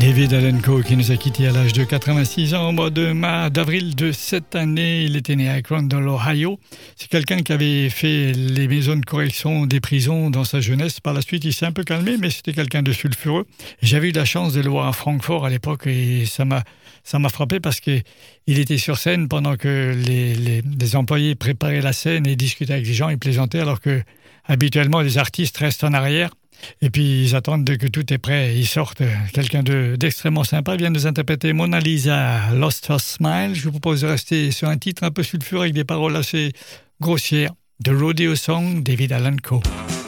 David Allan Coe qui nous a quittés à l'âge de 86 ans au mois d'avril de cette année. Il était né à Akron dans l'Ohio. C'est quelqu'un qui avait fait les maisons de correction des prisons dans sa jeunesse. Par la suite, il s'est un peu calmé, mais c'était quelqu'un de sulfureux. J'avais eu la chance de le voir à Francfort à l'époque et ça m'a frappé parce qu'il était sur scène pendant que les employés préparaient la scène et discutaient avec les gens, ils plaisantaient alors que habituellement les artistes restent en arrière. Et puis ils attendent que tout est prêt, ils sortent. Quelqu'un d'extrêmement sympa vient nous interpréter Mona Lisa, Lost Her Smile. Je vous propose de rester sur un titre un peu sulfureux avec des paroles assez grossières. The Rodeo Song, David Allan Coe.